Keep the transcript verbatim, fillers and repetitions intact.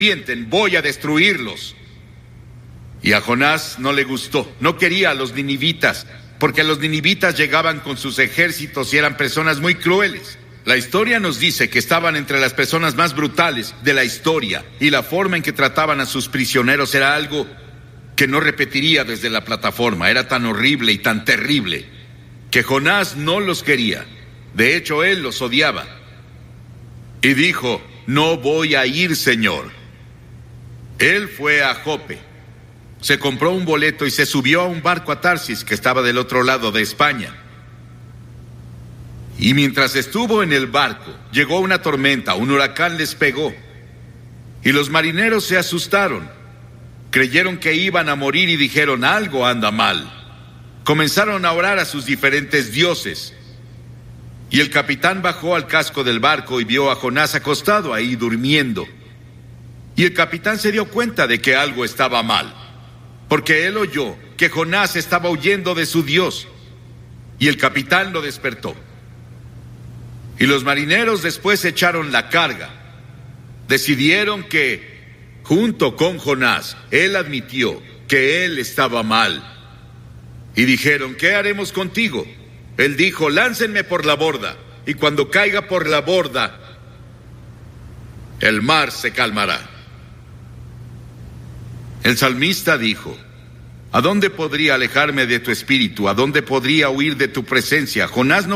arrepienten, voy a destruirlos. Y a Jonás no le gustó, no quería a los ninivitas, porque los ninivitas llegaban con sus ejércitos y eran personas muy crueles. La historia nos dice que estaban entre las personas más brutales de la historia, y la forma en que trataban a sus prisioneros era algo que no repetiría desde la plataforma. Era tan horrible y tan terrible que Jonás no los quería. De hecho, él los odiaba. Y dijo: no voy a ir, Señor. Él fue a Jope, se compró un boleto y se subió a un barco a Tarsis, que estaba del otro lado de España. Y mientras estuvo en el barco, llegó una tormenta, un huracán les pegó. Y los marineros se asustaron. Creyeron que iban a morir y dijeron: algo anda mal. Comenzaron a orar a sus diferentes dioses. Y el capitán bajó al casco del barco y vio a Jonás acostado ahí durmiendo. Y el capitán se dio cuenta de que algo estaba mal, porque él oyó que Jonás estaba huyendo de su Dios. Y el capitán lo despertó. Y los marineros después echaron la carga. Decidieron que, junto con Jonás, él admitió que él estaba mal. Y dijeron: ¿qué haremos contigo? Él dijo: láncenme por la borda, y cuando caiga por la borda, el mar se calmará. El salmista dijo: ¿a dónde podría alejarme de tu espíritu? ¿A dónde podría huir de tu presencia? Jonás no